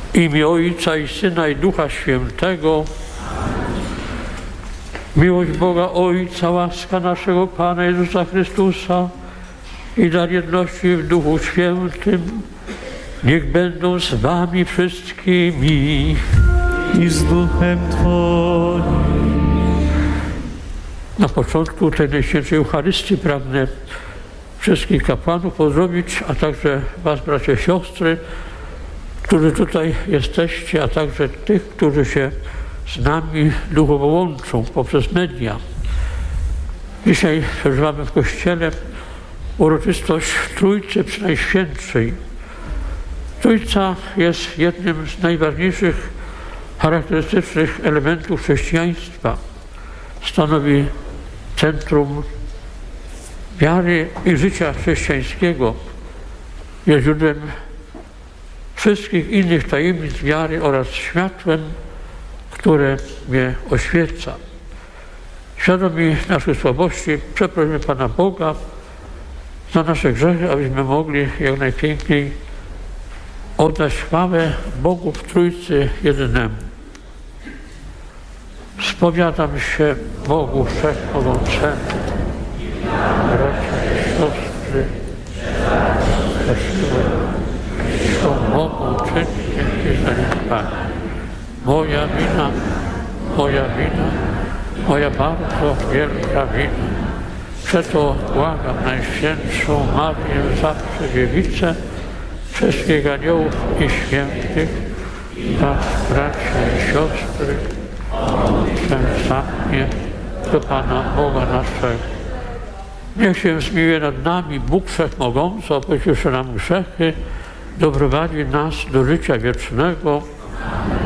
W imię Ojca i Syna i Ducha Świętego. Miłość Boga Ojca, łaska naszego Pana Jezusa Chrystusa i dar jedności w Duchu Świętym niech będą z wami wszystkimi. I z Duchem Twoim. Na początku tej Najświętszej Eucharystii pragnę wszystkich kapłanów pozdrowić, a także was, bracia i siostry, którzy tutaj jesteście, a także tych, którzy się z nami duchowo łączą poprzez media. Dzisiaj przeżywamy w Kościele uroczystość Trójcy Przenajświętszej. Trójca jest jednym z najważniejszych charakterystycznych elementów chrześcijaństwa. Stanowi centrum wiary i życia chrześcijańskiego. Jest źródłem wszystkich innych tajemnic wiary oraz światłem, które je oświeca. Świadomi naszych słabości przeprosimy Pana Boga za nasze grzechy, abyśmy mogli jak najpiękniej oddać chwałę Bogu w Trójcy jedynemu. Spowiadam się Bogu Wszechmogącemu, bracia i siostry, co mogą czynić i zaniedbać. Moja wina, moja bardzo wielka wina. Przeto błagam Najświętszą Marię, zawsze Dziewicę, wszystkich aniołów i świętych, was, bracia i siostry, przemstawnie do Pana Boga naszego. Niech się zmiłuje nad nami Bóg Wszechmogący, odpuści nam grzechy, doprowadzi nas do życia wiecznego.